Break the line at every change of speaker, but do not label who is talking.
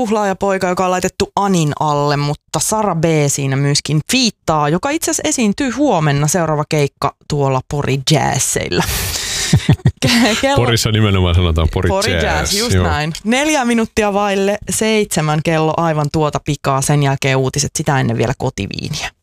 tuhlaajapoika, joka on laitettu Anin alle, mutta Sara B siinä myöskin fiittaa, joka itse asiassa esiintyy huomenna seuraava keikka tuolla Pori Jazzilla.
Porissa nimenomaan sanotaan Pori Jazz.
Just joo. Näin. 4 minuuttia vaille 7 kello aivan tuota pikaa, sen jälkeen uutiset, sitä ennen vielä kotiviiniä.